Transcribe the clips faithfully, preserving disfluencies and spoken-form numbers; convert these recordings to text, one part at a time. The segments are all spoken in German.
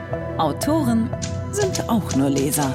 Autoren sind auch nur Leser.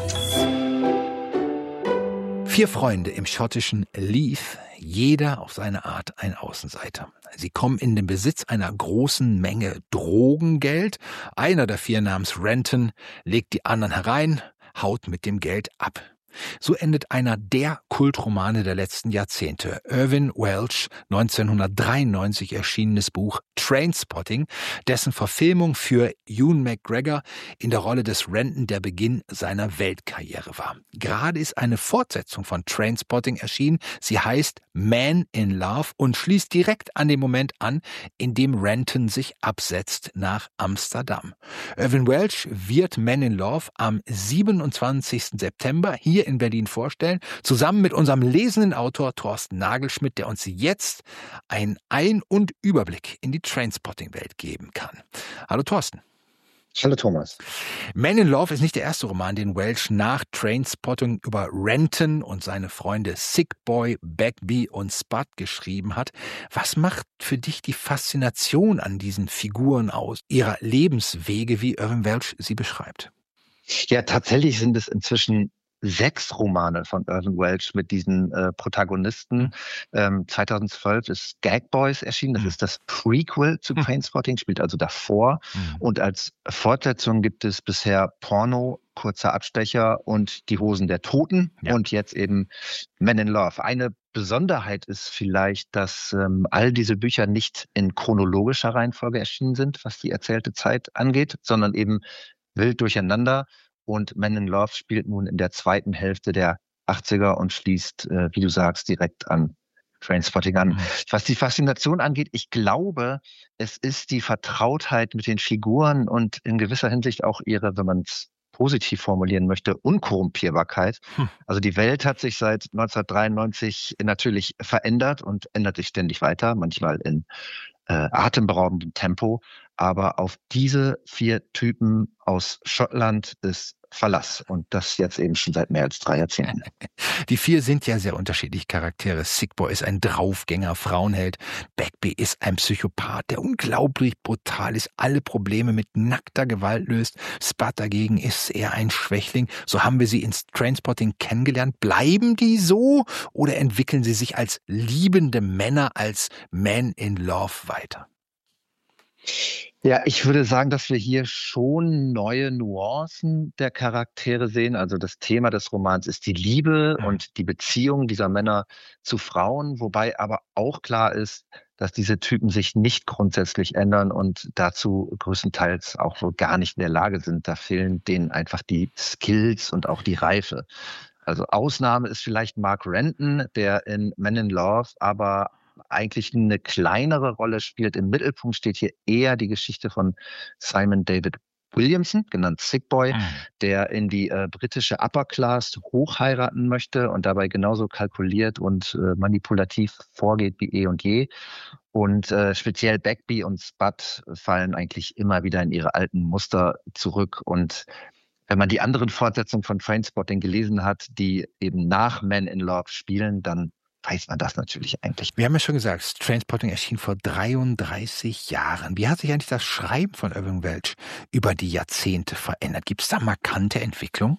Vier Freunde im schottischen Leith, jeder auf seine Art ein Außenseiter. Sie kommen in den Besitz einer großen Menge Drogengeld. Einer der vier namens Renton legt die anderen herein, haut mit dem Geld ab. So endet einer der Kultromane der letzten Jahrzehnte. Irvine Welsh' neunzehnhundertdreiundneunzig erschienenes Buch Trainspotting, dessen Verfilmung für Ewan McGregor in der Rolle des Renton der Beginn seiner Weltkarriere war. Gerade ist eine Fortsetzung von Trainspotting erschienen. Sie heißt Man in Love und schließt direkt an den Moment an, in dem Renton sich absetzt nach Amsterdam. Irvine Welsh wird Man in Love am siebenundzwanzigsten September hier in Berlin vorstellen, zusammen mit unserem lesenden Autor Thorsten Nagelschmidt, der uns jetzt einen Ein- und Überblick in die Trainspotting-Welt geben kann. Hallo Thorsten. Hallo Thomas. Man in Love ist nicht der erste Roman, den Welsh nach Trainspotting über Renton und seine Freunde Sick Boy, Bagby und Spud geschrieben hat. Was macht für dich die Faszination an diesen Figuren aus, ihrer Lebenswege, wie Irvine Welsh sie beschreibt? Ja, tatsächlich sind es inzwischen sechs Romane von Irvine Welsh mit diesen äh, Protagonisten. Ähm, zweitausendzwölf ist Gag Boys erschienen. Das mhm. ist das Prequel zu Trainspotting, spielt also davor. Mhm. Und als Fortsetzung gibt es bisher Porno, kurzer Abstecher und Die Hosen der Toten ja. und jetzt eben Man in Love. Eine Besonderheit ist vielleicht, dass ähm, all diese Bücher nicht in chronologischer Reihenfolge erschienen sind, was die erzählte Zeit angeht, sondern eben wild durcheinander. Und Man in Love spielt nun in der zweiten Hälfte der achtziger und schließt, äh, wie du sagst, direkt an Trainspotting an. Mhm. Was die Faszination angeht, ich glaube, es ist die Vertrautheit mit den Figuren und in gewisser Hinsicht auch ihre, wenn man es positiv formulieren möchte, Unkorrumpierbarkeit. Hm. Also die Welt hat sich seit neunzehnhundertdreiundneunzig natürlich verändert und ändert sich ständig weiter, manchmal in äh, atemberaubendem Tempo. Aber auf diese vier Typen aus Schottland ist Verlass. Und das jetzt eben schon seit mehr als drei Jahrzehnten. Die vier sind ja sehr unterschiedliche Charaktere. Sick Boy ist ein Draufgänger, Frauenheld. Bagby ist ein Psychopath, der unglaublich brutal ist, alle Probleme mit nackter Gewalt löst. Spud dagegen ist eher ein Schwächling. So haben wir sie in Trainspotting kennengelernt. Bleiben die so oder entwickeln sie sich als liebende Männer, als Man in Love weiter? Ja, ich würde sagen, dass wir hier schon neue Nuancen der Charaktere sehen. Also das Thema des Romans ist die Liebe mhm. und die Beziehung dieser Männer zu Frauen, wobei aber auch klar ist, dass diese Typen sich nicht grundsätzlich ändern und dazu größtenteils auch wohl gar nicht in der Lage sind. Da fehlen denen einfach die Skills und auch die Reife. Also Ausnahme ist vielleicht Mark Renton, der in Man in Love aber eigentlich eine kleinere Rolle spielt. Im Mittelpunkt steht hier eher die Geschichte von Simon David Williamson, genannt Sick Boy, mhm. der in die äh, britische Upper Class hochheiraten möchte und dabei genauso kalkuliert und äh, manipulativ vorgeht wie eh und je. Und äh, speziell Bagby und Spud fallen eigentlich immer wieder in ihre alten Muster zurück. Und wenn man die anderen Fortsetzungen von Trainspotting gelesen hat, die eben nach Man in Love spielen, dann weiß man das natürlich eigentlich. Wir haben ja schon gesagt, Trainspotting erschien vor dreiunddreißig Jahren. Wie hat sich eigentlich das Schreiben von Irvine Welsh über die Jahrzehnte verändert? Gibt es da markante Entwicklungen?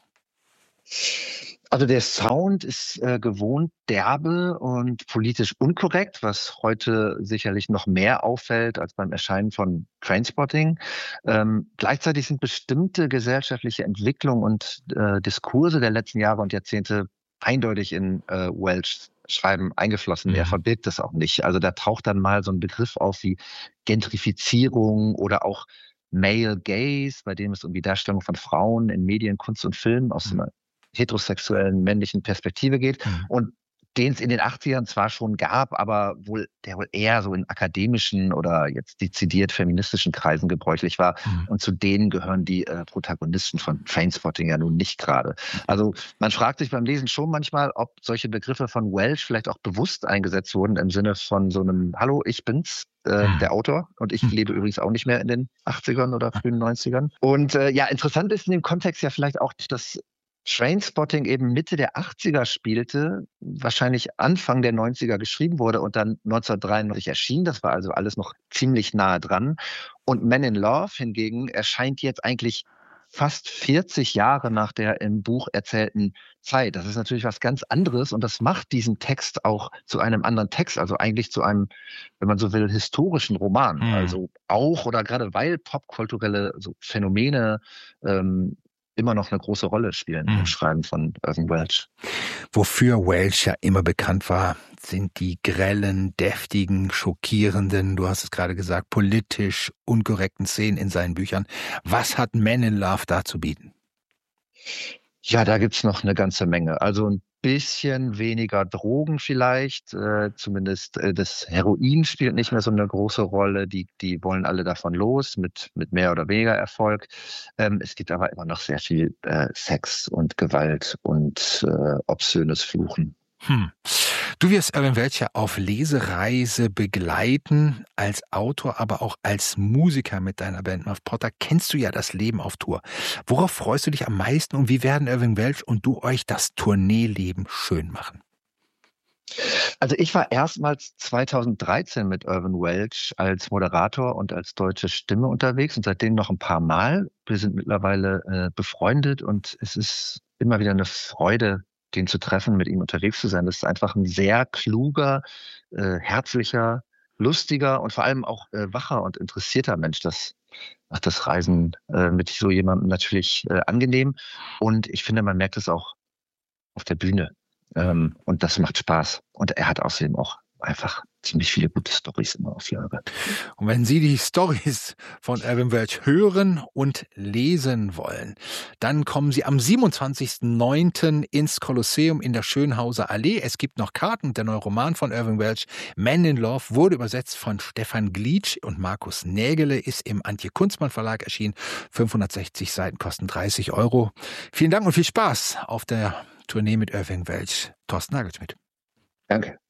Also der Sound ist äh, gewohnt derbe und politisch unkorrekt, was heute sicherlich noch mehr auffällt als beim Erscheinen von Trainspotting. Ähm, gleichzeitig sind bestimmte gesellschaftliche Entwicklungen und äh, Diskurse der letzten Jahre und Jahrzehnte eindeutig in äh, Welsh Schreiben eingeflossen. Mhm. Er verbirgt das auch nicht. Also da taucht dann mal so ein Begriff auf wie Gentrifizierung oder auch Male Gaze, bei dem es um die Darstellung von Frauen in Medien, Kunst und Film aus mhm. einer heterosexuellen männlichen Perspektive geht. Mhm. Und den es in den achtzigern zwar schon gab, aber wohl der wohl eher so in akademischen oder jetzt dezidiert feministischen Kreisen gebräuchlich war. Mhm. Und zu denen gehören die äh, Protagonisten von Trainspotting ja nun nicht gerade. Also man fragt sich beim Lesen schon manchmal, ob solche Begriffe von Welsh vielleicht auch bewusst eingesetzt wurden im Sinne von so einem Hallo, ich bin's, äh, mhm. der Autor. Und ich mhm. lebe übrigens auch nicht mehr in den achtzigern oder frühen neunzigern. Und äh, ja, interessant ist in dem Kontext ja vielleicht auch, dass Trainspotting eben Mitte der achtziger spielte, wahrscheinlich Anfang der neunziger geschrieben wurde und dann neunzehnhundertdreiundneunzig erschien. Das war also alles noch ziemlich nahe dran. Und Man in Love hingegen erscheint jetzt eigentlich fast vierzig Jahre nach der im Buch erzählten Zeit. Das ist natürlich was ganz anderes und das macht diesen Text auch zu einem anderen Text, also eigentlich zu einem, wenn man so will, historischen Roman. Hm. Also auch oder gerade weil popkulturelle so Phänomene ähm, immer noch eine große Rolle spielen hm. im Schreiben von Irving Welsh. Wofür Welsh ja immer bekannt war, sind die grellen, deftigen, schockierenden, du hast es gerade gesagt, politisch unkorrekten Szenen in seinen Büchern. Was hat Men in Love da zu bieten? Ja, da gibt's noch eine ganze Menge. Also ein bisschen weniger Drogen vielleicht, äh, zumindest äh, das Heroin spielt nicht mehr so eine große Rolle. Die, die wollen alle davon los, mit, mit mehr oder weniger Erfolg. Ähm, es gibt aber immer noch sehr viel äh, Sex und Gewalt und äh, obszönes Fluchen. Hm. Du wirst Irving Welsh ja auf Lesereise begleiten, als Autor, aber auch als Musiker mit deiner Band Muff Potter. Kennst du ja das Leben auf Tour. Worauf freust du dich am meisten und wie werden Irving Welsh und du euch das Tourneeleben schön machen? Also ich war erstmals zweitausenddreizehn mit Irving Welsh als Moderator und als deutsche Stimme unterwegs und seitdem noch ein paar Mal. Wir sind mittlerweile äh, befreundet und es ist immer wieder eine Freude, den zu treffen, mit ihm unterwegs zu sein. Das ist einfach ein sehr kluger, äh, herzlicher, lustiger und vor allem auch äh, wacher und interessierter Mensch. Das macht das Reisen äh, mit so jemandem natürlich äh, angenehm. Und ich finde, man merkt es auch auf der Bühne. Ähm, und das macht Spaß. Und er hat außerdem auch einfach ziemlich viele gute Storys immer auf Lager. Und wenn Sie die Storys von Irving Welsh hören und lesen wollen, dann kommen Sie am siebenundzwanzigsten neunten ins Kolosseum in der Schönhauser Allee. Es gibt noch Karten. Der neue Roman von Irving Welsh, Men in Love, wurde übersetzt von Stefan Glitsch und Markus Nägele, ist im Antje Kunstmann Verlag erschienen. fünfhundertsechzig Seiten kosten dreißig Euro. Vielen Dank und viel Spaß auf der Tournee mit Irving Welsh. Thorsten Nagelschmidt. Danke.